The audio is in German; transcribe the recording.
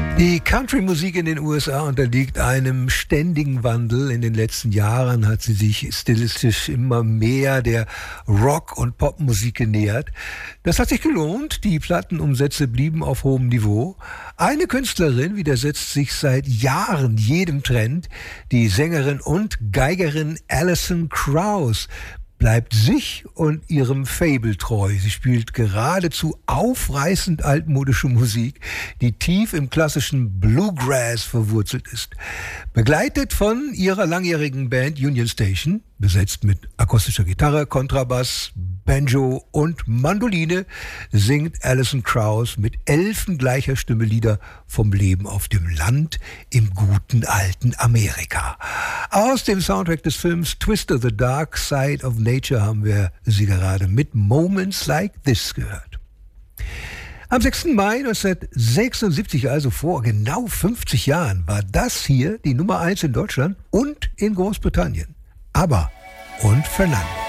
Die Country-Musik in den USA unterliegt einem ständigen Wandel. In den letzten Jahren hat sie sich stilistisch immer mehr der Rock- und Popmusik genähert. Das hat sich gelohnt. Die Plattenumsätze blieben auf hohem Niveau. Eine Künstlerin widersetzt sich seit Jahren jedem Trend. Die Sängerin und Geigerin Alison Krauss bleibt sich und ihrem Fable treu. Sie spielt geradezu aufreißend altmodische Musik, die tief im klassischen Bluegrass verwurzelt ist. Begleitet von ihrer langjährigen Band Union Station, besetzt mit akustischer Gitarre, Kontrabass, Banjo und Mandoline, singt Alison Krauss mit elfengleicher Stimme Lieder vom Leben auf dem Land im guten alten Amerika. Aus dem Soundtrack des Films Twister: The Dark Side of Nature haben wir sie gerade mit Moments Like This gehört. Am 6. Mai 1976, also vor genau 50 Jahren, war das hier die Nummer 1 in Deutschland und in Großbritannien. ABBA und Fernando.